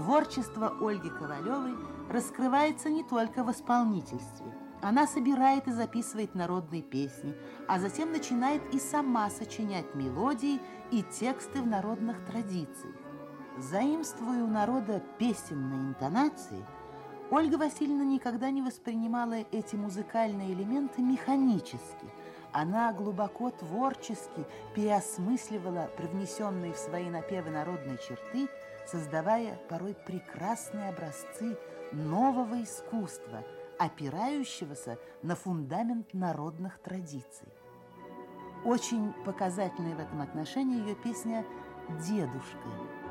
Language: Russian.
Творчество Ольги Ковалевой раскрывается не только в исполнительстве. Она собирает и записывает народные песни, а затем начинает и сама сочинять мелодии и тексты в народных традициях. Заимствуя у народа песенные интонации, Ольга Васильевна никогда не воспринимала эти музыкальные элементы механически. Она глубоко творчески переосмысливала привнесенные в свои напевы народные черты, создавая порой прекрасные образцы нового искусства, опирающегося на фундамент народных традиций. Очень показательная в этом отношении ее песня «Дедушка».